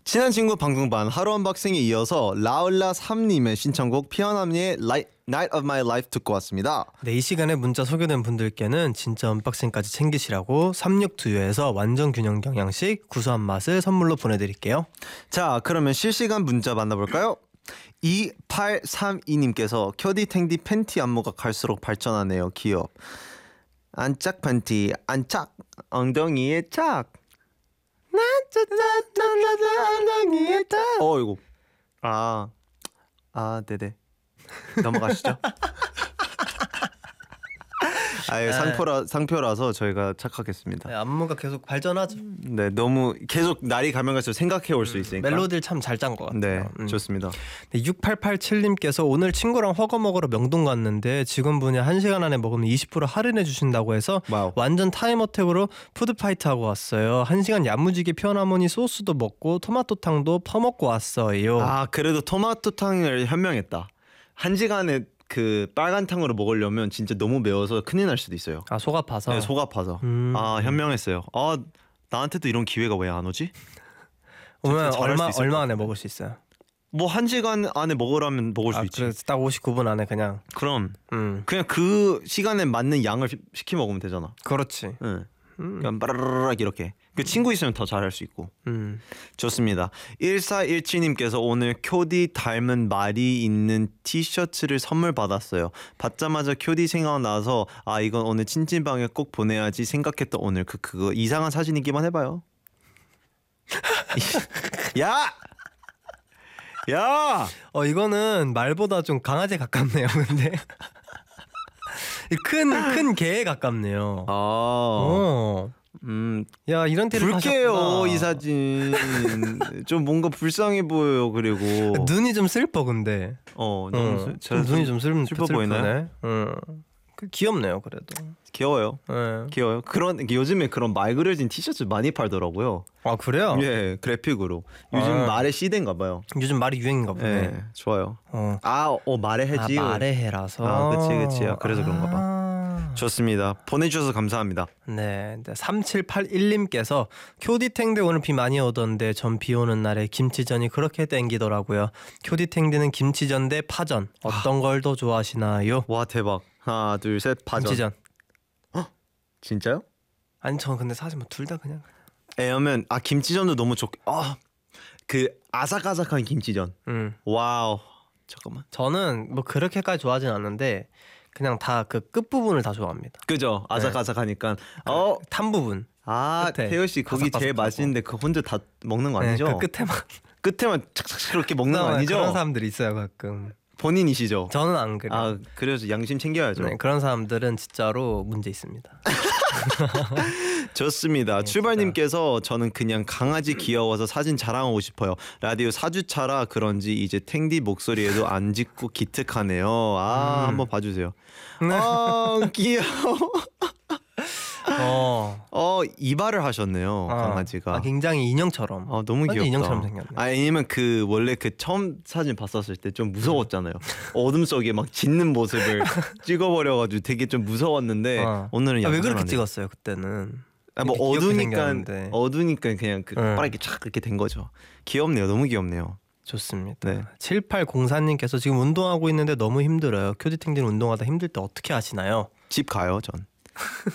친한 친구 방송반 하루 언박싱에 이어서 라울라 3님의 신청곡 피어남니의 Night of My Life 듣고 왔습니다. 네, 이 시간에 문자 소개된 분들께는 진짜 언박싱까지 챙기시라고 36두유에서 완전 균형 경양식 구수한 맛을 선물로 보내드릴게요. 자, 그러면 실시간 문자 만나볼까요? 2832님께서 켜디 탱디 팬티 안무가 갈수록 발전하네요. 기업 안짝 팬티 안짝 엉덩이에 짝 엉덩이에 짝 이거 네네 넘어가시죠. 아예 상표라서 저희가 착각했습니다. 네, 안무가 계속 발전하죠. 네, 너무 계속 날이 가면 갈수록 생각해 올 수 있으니까 멜로디를 참 잘 짠 것 같아요. 네, 좋습니다. 네, 6887님께서 오늘 친구랑 허거 먹으러 명동 갔는데 직원분이 1시간 안에 먹으면 20% 할인해 주신다고 해서 와우. 완전 타임어택으로 푸드파이트 하고 왔어요. 1시간 야무지게 피어나머니 소스도 먹고 토마토탕도 퍼먹고 왔어요. 그래도 토마토탕을 현명했다. 1시간에 그 빨간탕으로 먹으려면 진짜 너무 매워서 큰일 날 수도 있어요. 속 아파서? 네, 속 아파서. 현명했어요. 나한테도 이런 기회가 왜 안 오지? 오면 얼마 안에 먹을 수 있어요? 뭐 1시간 안에 먹으라면 먹을 수 있지. 그래서 딱 59분 안에 그냥. 그럼 그냥 그 시간에 맞는 양을 시키 먹으면 되잖아. 그렇지. 그냥 빠르르르 이렇게. 그 친구 있으면 더 잘할 수 있고. 좋습니다. 1417님께서 오늘 쿄디 닮은 말이 있는 티셔츠를 선물 받았어요. 받자마자 쿄디 생각나서 이건 오늘 찐찐방에 꼭 보내야지 생각했던 오늘 그거 이상한 사진이기만 해봐요. 야! 이거는 말보다 좀 강아지에 가깝네요. 근데 큰 개에 가깝네요. 야, 이런 티를 불쾌해요. 이 사진 좀 뭔가 불쌍해 보여요. 그리고 눈이 좀 슬퍼. 근데 너무 눈이 좀 슬퍼 보이나요? 귀엽네요. 그래도 귀여워요. 네. 귀여워요. 요즘에 그런 말 그려진 티셔츠 많이 팔더라고요. 그래요? 예, 그래픽으로. 요즘 말의 시대인가 봐요. 요즘 말이 유행인가 보네. 네, 좋아요. 말의 해지. 말의 해라서. 그치. 그래서 그런가 봐. 좋습니다. 보내주셔서 감사합니다. 네, 3781님께서 쿄디탱디 오늘 비 많이 오던데 전 비 오는 날에 김치전이 그렇게 땡기더라고요. 쿄디탱디는 김치전 대 파전 어떤 걸 더 좋아하시나요? 와, 대박. 하나 둘 셋 파전. 김치전. 진짜요? 아니 저 근데 사실 뭐 둘 다 그냥. 왜냐면 김치전도 너무 그 아삭아삭한 김치전. 와우. 잠깐만. 저는 뭐 그렇게까지 좋아하진 않는데 그냥 다 그 끝부분을 다 좋아합니다. 그죠? 아삭아삭하니까. 탄 부분. 태효 씨 거기 제일 맛있는데 그 혼자 다 먹는 거 아니죠? 네, 그 끝에만 착착 그렇게 먹는 거 아니죠? 그런 사람들이 있어요 가끔. 본인이시죠? 저는 안 그래요. 그래서 양심 챙겨야죠. 네, 그런 사람들은 진짜로 문제 있습니다. 좋습니다. 출발님께서 저는 그냥 강아지 귀여워서 사진 자랑하고 싶어요. 라디오 4주차라 그런지 이제 탱디 목소리에도 안 짖고 기특하네요. 한번 봐주세요. 귀여워. 이발을 하셨네요. 강아지가. 굉장히 인형처럼. 너무 귀엽다. 인형처럼 생겼네. 아니면 원래 처음 사진 봤었을 때 좀 무서웠잖아요. 어둠 속에 막 짖는 모습을 찍어버려가지고 되게 좀 무서웠는데 오늘은 왜 그렇게 찍었어요 그때는? 어두니까 그냥 빠르게 촥 그렇게 된 거죠. 귀엽네요. 너무 귀엽네요. 좋습니다. 네. 7804님께서 지금 운동하고 있는데 너무 힘들어요. 큐디탱디는 운동하다 힘들 때 어떻게 하시나요? 집 가요 전.